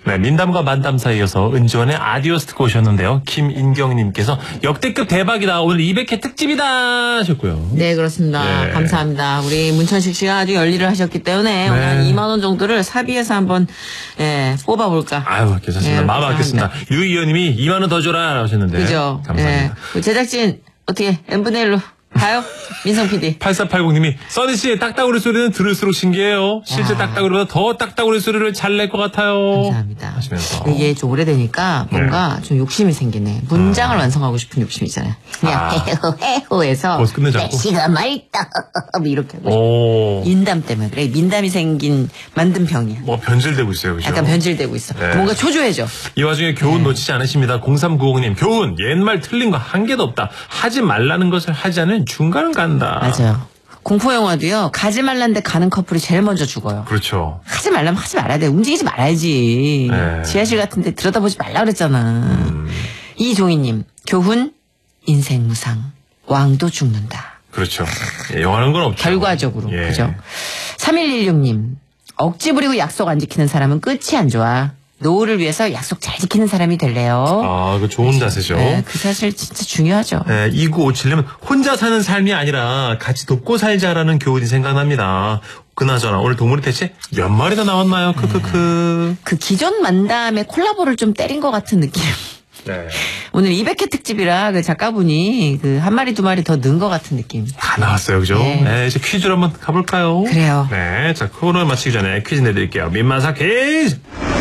네, 민담과 만담 사이여서 은지원의 아디오스 듣고 오셨는데요. 김인경님께서 역대급 대박이다. 오늘 200회 특집이다 하셨고요. 네, 그렇습니다. 예. 감사합니다. 우리 문천식 씨가 아주 열일을 하셨기 때문에 오늘 한 2만 원 정도를 사비에서 한번 뽑아볼까. 아유, 괜찮습니다. 예, 마음 아꼈습니다. 유희연님이 2만 원 더 줘라 하셨는데. 그죠. 감사합니다. 예. 제작진 어떻게 n분의 1로 가요? 민성 PD. 8480님이 써니 씨의 딱따구리 소리는 들을수록 신기해요. 실제 딱따구리보다 더 딱따구리 소리를 잘 낼 것 같아요. 감사합니다. 하시면서. 이게 좀 오래되니까 뭔가 좀 욕심이 생기네. 문장을 완성하고 싶은 욕심이 있잖아요. 그냥 해호해서 벌써 끝내자고. 날씨가 맑다 이렇게 하고 오. 인담 때문에 그래. 민담이 생긴 만든 병이야. 뭐 변질되고 있어요. 그죠? 약간 변질되고 있어. 네. 뭔가 초조해져. 이 와중에 교훈 놓치지 않으십니다. 0390님. 교훈. 옛말 틀린 거 한 개도 없다. 하지 말라는 것을 하지 않으면 중간은 간다. 맞아요. 공포영화도요. 가지 말란데 가는 커플이 제일 먼저 죽어요. 그렇죠. 하지 말라면 하지 말아야 돼. 움직이지 말아야지. 네. 지하실 같은 데 들여다보지 말라 그랬잖아. 이종희님. 교훈. 인생 무상. 왕도 죽는다. 그렇죠. 예, 영화는 건 없죠. 결과적으로. 예. 그죠? 3116님. 억지 부리고 약속 안 지키는 사람은 끝이 안 좋아. 노후를 위해서 약속 잘 지키는 사람이 될래요. 아, 그 좋은 자세죠. 네, 그 사실 진짜 중요하죠. 네, 2957님은 혼자 사는 삶이 아니라 같이 돕고 살자라는 교훈이 생각납니다. 그나저나 오늘 동물이 대체 몇 마리나 나왔나요? 크크크. 그 기존 만담의 콜라보를 좀 때린 것 같은 느낌. 네. 오늘 200회 특집이라 그 작가분이 그 한 마리 두 마리 더 넣은 것 같은 느낌. 다 나왔어요, 그죠? 네. 네, 이제 퀴즈로 한번 가볼까요? 그래요. 네, 자, 코너 마치기 전에 퀴즈 내드릴게요. 민마사 퀴즈!